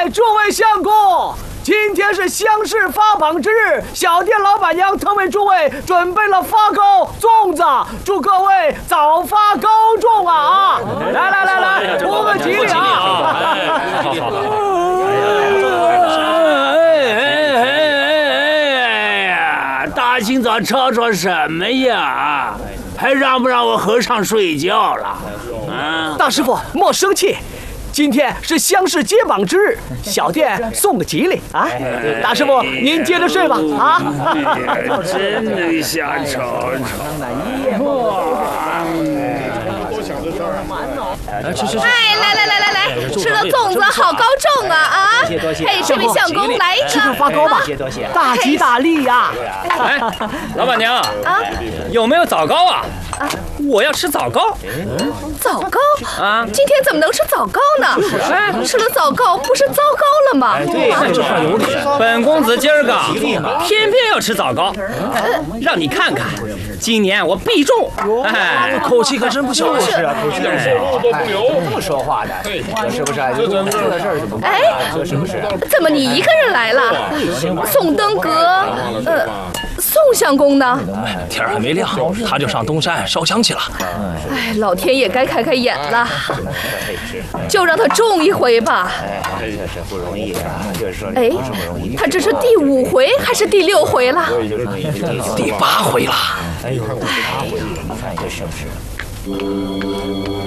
诸位相公，今天是乡试发榜之日，小店老板娘特为诸位准备了发糕、粽子，祝各位早发高中啊！来，图个吉利啊！ 大清早吵吵什么呀？还让不让我和尚睡觉了？啊！ 大师傅莫生气。今天是乡试揭榜之日，小店送个吉利啊！大师傅，您接着睡吧啊！ 真的想瞅瞅。 吃！哎，来，吃个粽子好高重啊啊！哎，这位相公来一个， 吃个发糕吧，大吉大利呀！ 哎，老板娘啊，有没有枣糕啊？我要吃枣糕。 枣糕啊？ 今天怎么能吃枣糕呢？哎，吃了枣糕不是糟糕了吗？ 对，这话有理。本公子今儿个偏偏要吃枣糕，让你看看，今年我必中。哎， 口气可真不小。 是啊， 口气真不小。不说话的，是不是？说的事儿是不？ 哎， 是不是？ 怎么你一个人来了？宋登阁，宋相公呢？ 天还没亮，他就上东山烧香去了。 哎，老天爷该开开眼了，就让他中一回吧。 这是不容易啊，就是说， 哎，他这是第5回还是第6回了？ 第8回了。 哎呦，第8回，你看这是不是？